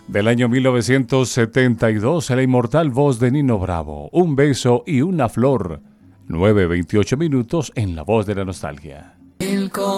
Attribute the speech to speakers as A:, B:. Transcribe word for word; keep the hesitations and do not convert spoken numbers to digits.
A: Del año mil novecientos setenta y dos, la inmortal voz de Nino Bravo, Un beso y una flor. nueve veintiocho minutos en La Voz de la Nostalgia.